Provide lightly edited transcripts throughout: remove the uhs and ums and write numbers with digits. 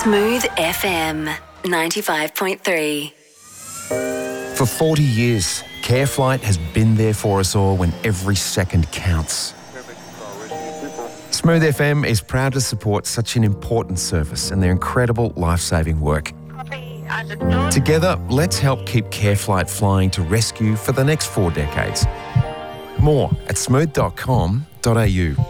Smooth FM 95.3. For 40 years, CareFlight has been there for us all when every second counts. Smooth FM is proud to support such an important service and their incredible life-saving work. Together, let's help keep CareFlight flying to rescue for the next 4 decades. More at smooth.com.au.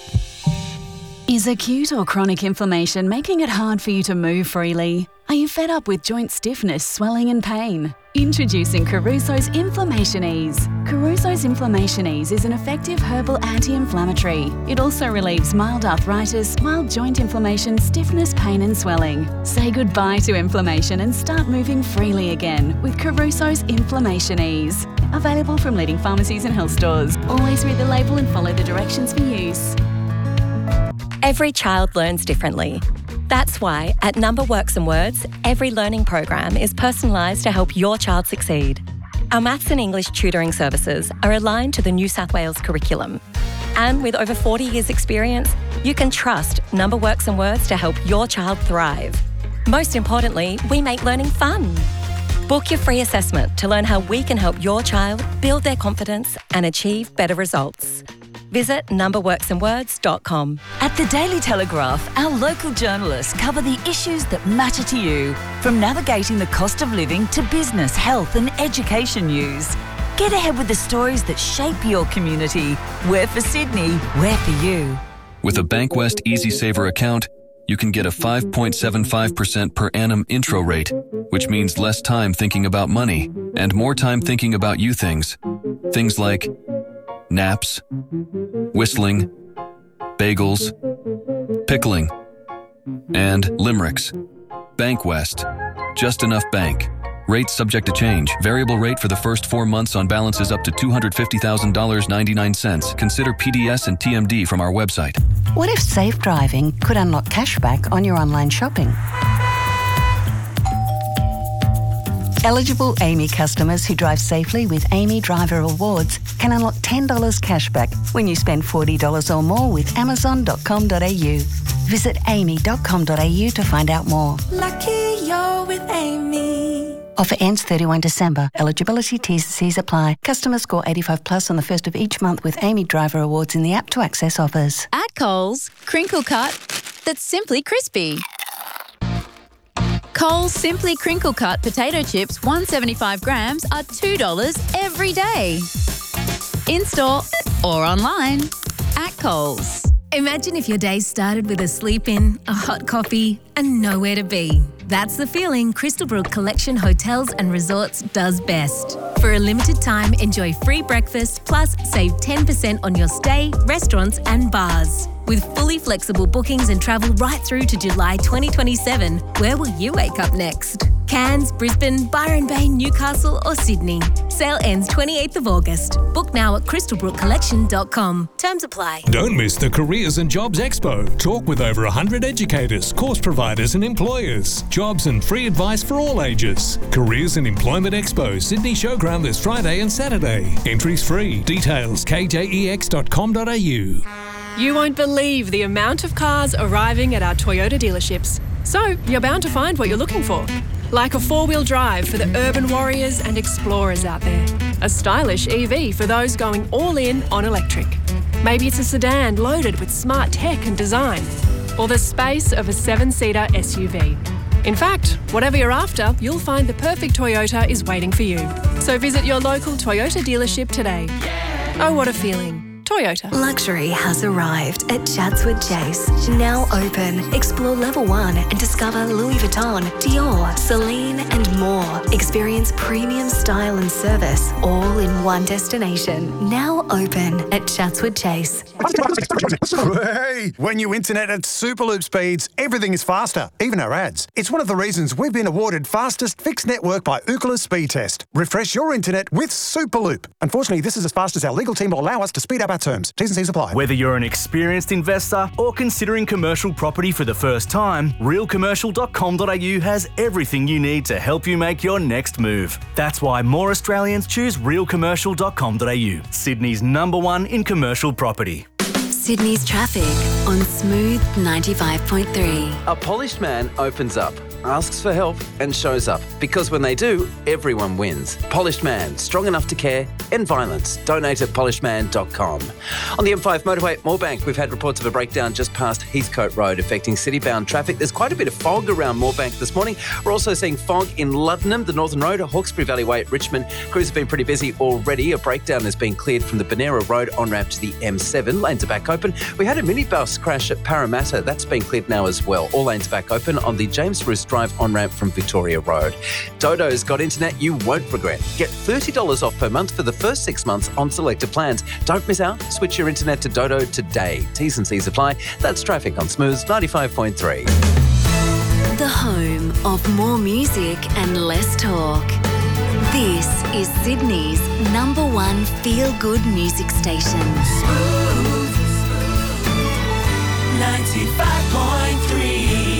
Is acute or chronic inflammation making it hard for you to move freely? Are you fed up with joint stiffness, swelling and pain? Introducing Caruso's Inflammation Ease. Caruso's Inflammation Ease is an effective herbal anti-inflammatory. It also relieves mild arthritis, mild joint inflammation, stiffness, pain and swelling. Say goodbye to inflammation and start moving freely again with Caruso's Inflammation Ease. Available from leading pharmacies and health stores. Always read the label and follow the directions for use. Every child learns differently. That's why at Number Works and Words, every learning program is personalised to help your child succeed. Our maths and English tutoring services are aligned to the New South Wales curriculum. And with over 40 years' experience, you can trust Number Works and Words to help your child thrive. Most importantly, we make learning fun. Book your free assessment to learn how we can help your child build their confidence and achieve better results. Visit numberworksandwords.com. At the Daily Telegraph, our local journalists cover the issues that matter to you, from navigating the cost of living to business, health and education news. Get ahead with the stories that shape your community. We're for Sydney, we're for you. With a Bankwest EasySaver account, you can get a 5.75% per annum intro rate, which means less time thinking about money and more time thinking about you things. Things like naps, whistling, bagels, pickling, and limericks. Bankwest. Just enough bank. Rates subject to change. Variable rate for the first 4 months on balances up to $250,000.99. Consider PDS and TMD from our website. What if safe driving could unlock cashback on your online shopping? Eligible AAMI customers who drive safely with AAMI Driver Awards can unlock $10 cashback when you spend $40 or more with Amazon.com.au. Visit aami.com.au to find out more. Lucky you're with AAMI. Offer ends 31 December. Eligibility T's and C's apply. Customers score 85 plus on the first of each month with AAMI Driver Awards in the app to access offers. At Coles, crinkle cut that's simply crispy. Coles Simply Crinkle Cut potato chips, 175 grams, are $2 every day. In-store or online at Coles. Imagine if your day started with a sleep-in, a hot coffee and nowhere to be. That's the feeling Crystalbrook Collection Hotels and Resorts does best. For a limited time, enjoy free breakfast plus save 10% on your stay, restaurants and bars. With fully flexible bookings and travel right through to July 2027, where will you wake up next? Cairns, Brisbane, Byron Bay, Newcastle or Sydney. Sale ends 28th of August. Book now at crystalbrookcollection.com. Terms apply. Don't miss the Careers and Jobs Expo. Talk with over 100 educators, course providers and employers. Jobs and free advice for all ages. Careers and Employment Expo, Sydney Showground this Friday and Saturday. Entries free. Details kjex.com.au. You won't believe the amount of cars arriving at our Toyota dealerships. So you're bound to find what you're looking for. Like a four-wheel drive for the urban warriors and explorers out there. A stylish EV for those going all in on electric. Maybe it's a sedan loaded with smart tech and design. Or the space of a 7-seater SUV. In fact, whatever you're after, you'll find the perfect Toyota is waiting for you. So visit your local Toyota dealership today. Oh, what a feeling. Toyota. Luxury has arrived at Chatswood Chase. Now open. Explore Level 1 and discover Louis Vuitton, Dior, Celine and more. Experience premium style and service all in one destination. Now open at Chatswood Chase. Hey! When you internet at Superloop speeds, everything is faster, even our ads. It's one of the reasons we've been awarded fastest fixed network by Ookla Speed Test. Refresh your internet with Superloop. Unfortunately, this is as fast as our legal team will allow us to speed up our terms. T's and C's apply. Whether you're an experienced investor or considering commercial property for the first time, realcommercial.com.au has everything you need to help you make your next move. That's why more Australians choose realcommercial.com.au, Sydney's #1 in commercial property. Sydney's traffic on Smooth 95.3. A polished man opens up, asks for help and shows up. Because when they do, everyone wins. Polished Man, strong enough to care, end violence. Donate at polishedman.com. On the M5 motorway at Moorebank, we've had reports of a breakdown just past Heathcote Road affecting city-bound traffic. There's quite a bit of fog around Moorebank this morning. We're also seeing fog in Luddenham, the Northern Road, Hawkesbury Valley Way at Richmond. Crews have been pretty busy already. A breakdown has been cleared from the Benera Road on-ramp to the M7. Lanes are back open. We had a minibus crash at Parramatta. That's been cleared now as well. All lanes back open on the James Bruce Drive on-ramp from Victoria Road. Dodo's got internet you won't regret. Get $30 off per month for the first 6 months on selected plans. Don't miss out. Switch your internet to Dodo today. T's and C's apply. That's traffic on Smooth 95.3. The home of more music and less talk. This is Sydney's #1 feel-good music station. Smooth 95.3.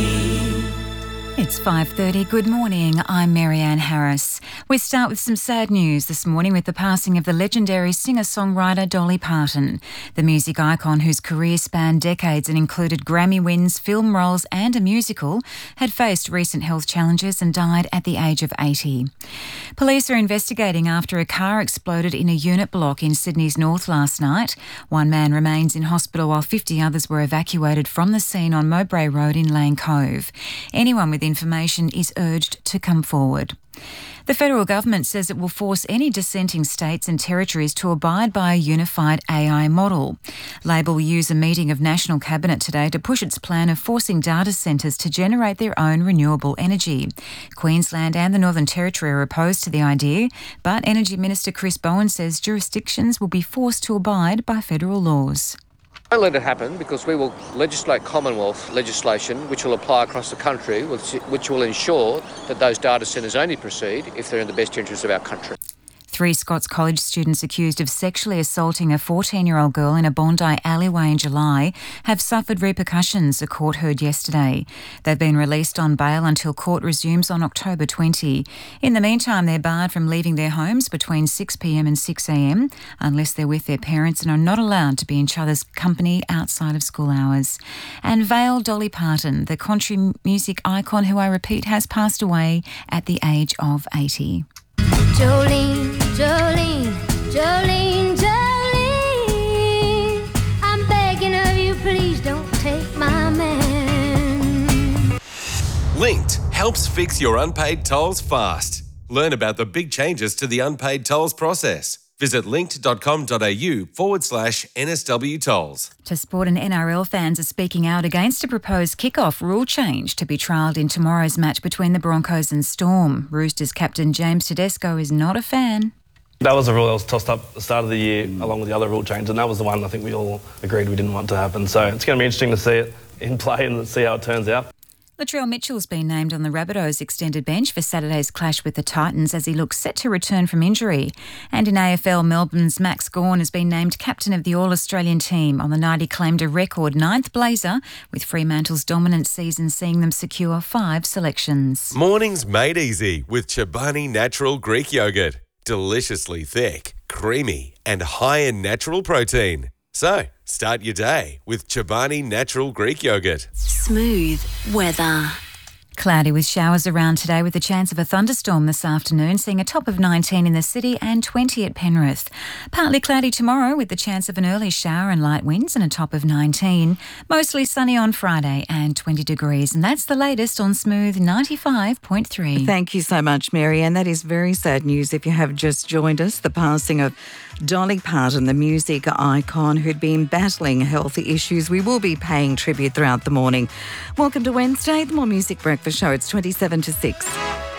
It's 5:30. Good morning. I'm Marianne Harris. We start with some sad news this morning with the passing of the legendary singer-songwriter Dolly Parton. The music icon, whose career spanned decades and included Grammy wins, film roles and a musical, had faced recent health challenges and died at the age of 80. Police are investigating after a car exploded in a unit block in Sydney's north last night. One man remains in hospital while 50 others were evacuated from the scene on Mowbray Road in Lane Cove. Anyone with information is urged to come forward. The federal government says it will force any dissenting states and territories to abide by a unified AI model. Labor will use a meeting of National Cabinet today to push its plan of forcing data centres to generate their own renewable energy. Queensland and the Northern Territory are opposed to the idea, but Energy Minister Chris Bowen says jurisdictions will be forced to abide by federal laws. Don't let it happen, because we will legislate Commonwealth legislation which will apply across the country, which will ensure that those data centres only proceed if they're in the best interests of our country. 3 Scots College students accused of sexually assaulting a 14-year-old girl in a Bondi alleyway in July have suffered repercussions, a court heard yesterday. They've been released on bail until court resumes on October 20. In the meantime, they're barred from leaving their homes between 6 p.m. and 6 a.m. unless they're with their parents and are not allowed to be in each other's company outside of school hours. And Vale Dolly Parton, the country music icon who, I repeat, has passed away at the age of 80. Jolene, Jolene, Jolene, Jolene, I'm begging of you, please don't take my man. Linked helps fix your unpaid tolls fast. Learn about the big changes to the unpaid tolls process. Visit linked.com.au/NSW tolls. To sport, and NRL fans are speaking out against a proposed kick-off rule change to be trialled in tomorrow's match between the Broncos and Storm. Roosters captain James Tedesco is not a fan. That was a rule that was tossed up at the start of the year along with the other rule change, and that was the one I think we all agreed we didn't want to happen. So it's going to be interesting to see it in play and see how it turns out. Latrell Mitchell's been named on the Rabbitohs extended bench for Saturday's clash with the Titans as he looks set to return from injury. And in AFL, Melbourne's Max Gawn has been named captain of the All-Australian team. On the night he claimed a record 9th blazer, with Fremantle's dominant season seeing them secure 5 selections. Mornings made easy with Chobani Natural Greek Yogurt. Deliciously thick, creamy and high in natural protein. So, start your day with Chobani Natural Greek Yogurt. Smooth weather. Cloudy with showers around today with a chance of a thunderstorm this afternoon, seeing a top of 19 in the city and 20 at Penrith. Partly cloudy tomorrow with the chance of an early shower and light winds and a top of 19. Mostly sunny on Friday and 20 degrees. And that's the latest on Smooth 95.3. Thank you so much, Mary. And that is very sad news if you have just joined us. The passing of Dolly Parton, the music icon who'd been battling health issues. We will be paying tribute throughout the morning. Welcome to Wednesday, the More Music Breakfast Show. It's 27 to 6.